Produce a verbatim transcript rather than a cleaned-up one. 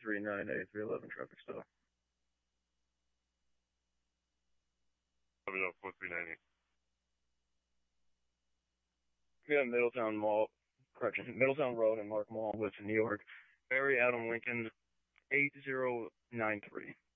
three nine eight three eleven traffic stop. Let me know, four three nine eight. Yeah, Middletown Mall, correction, Middletown Road and Mark Mall with New York. Barry Adam Lincoln, eight zero nine three.